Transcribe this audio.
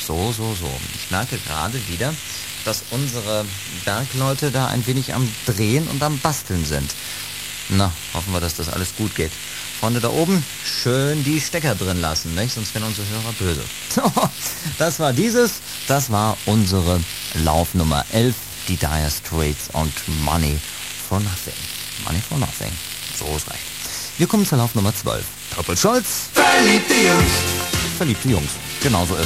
So. Ich merke gerade wieder, dass unsere Bergleute da ein wenig am Drehen und am Basteln sind. Na, hoffen wir, dass das alles gut geht. Freunde da oben, schön die Stecker drin lassen, nicht? Sonst werden unsere Hörer böse. Das war unsere Laufnummer 11, die Dire Straits und Money for Nothing. Money for Nothing, so ist recht. Wir kommen zur Laufnummer 12. Purple Scholz. Verliebte Jungs. Verliebte Jungs, genau so ist